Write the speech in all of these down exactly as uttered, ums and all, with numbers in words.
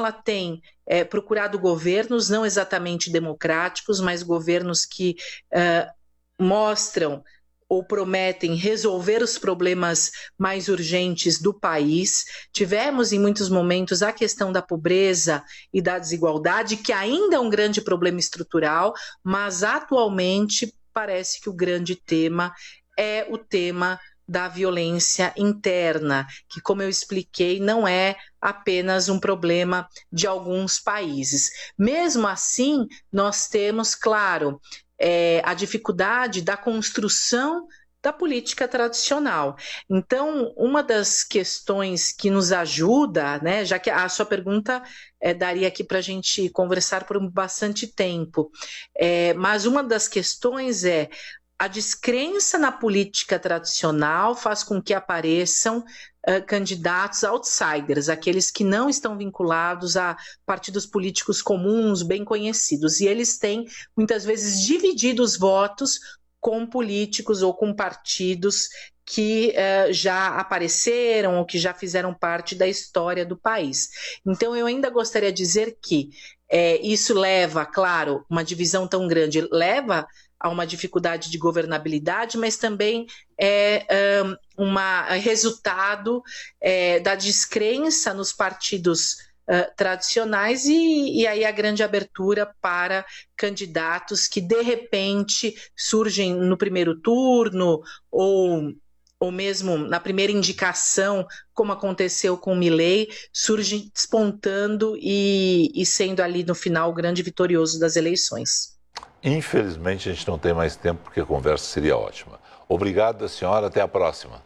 ela tem é, procurado governos não exatamente democráticos, mas governos que uh, mostram ou prometem resolver os problemas mais urgentes do país. Tivemos, em muitos momentos, a questão da pobreza e da desigualdade, que ainda é um grande problema estrutural, mas atualmente parece que o grande tema é o tema da violência interna, que, como eu expliquei, não é apenas um problema de alguns países. Mesmo assim, nós temos, claro, é, a dificuldade da construção da política tradicional. Então, uma das questões que nos ajuda, né, já que a sua pergunta é, daria aqui para a gente conversar por bastante tempo, é, mas uma das questões é a descrença na política tradicional faz com que apareçam uh, candidatos outsiders, aqueles que não estão vinculados a partidos políticos comuns, bem conhecidos. E eles têm, muitas vezes, dividido os votos com políticos ou com partidos que uh, já apareceram ou que já fizeram parte da história do país. Então, eu ainda gostaria de dizer que é, isso leva, claro, uma divisão tão grande, leva a uma dificuldade de governabilidade, mas também é um uma, resultado é, da descrença nos partidos uh, tradicionais e, e aí a grande abertura para candidatos que, de repente, surgem no primeiro turno ou, ou mesmo na primeira indicação, como aconteceu com o Milei, surgem despontando e, e sendo ali, no final, o grande vitorioso das eleições. Infelizmente, a gente não tem mais tempo, porque a conversa seria ótima. Obrigado, senhora. Até a próxima.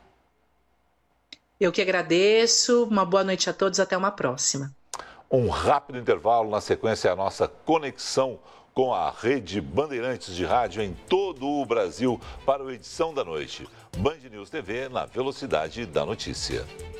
Eu que agradeço. Uma boa noite a todos. Até uma próxima. Um rápido intervalo. Na sequência, a nossa conexão com a rede Bandeirantes de rádio em todo o Brasil para a edição da noite. Band News T V na velocidade da notícia.